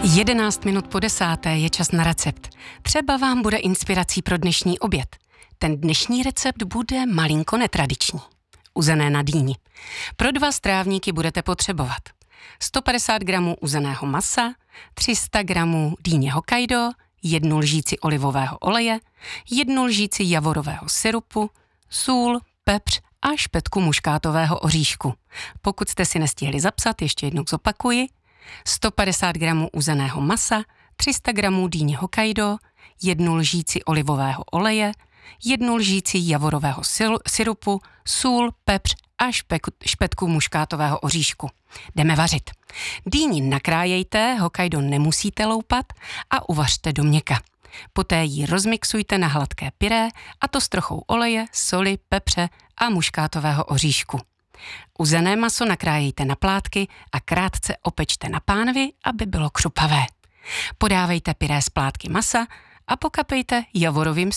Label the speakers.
Speaker 1: 11 minut po 10. je čas na recept. Třeba vám bude inspirací pro dnešní oběd. Ten dnešní recept bude malinko netradiční. Uzené na dýni. Pro 2 strávníky budete potřebovat 150 gramů uzeného masa, 300 gramů dýně Hokkaido, 1 lžíci olivového oleje, 1 lžíci javorového syrupu, sůl, pepř a špetku muškátového oříšku. Pokud jste si nestihli zapsat, ještě jednou zopakuji. 150 gramů uzeného masa, 300 gramů dýně Hokkaido, 1 lžíci olivového oleje, 1 lžíci javorového syrupu, sůl, pepř a špetku muškátového oříšku. Jdeme vařit. Dýni nakrájejte, Hokkaido nemusíte loupat a uvařte do měka. Poté ji rozmixujte na hladké pyré, a to s trochou oleje, soli, pepře a muškátového oříšku. Uzené maso nakrájejte na plátky a krátce opečte na pánvi, aby bylo křupavé. Podávejte pyré z plátky masa a pokapejte javorovým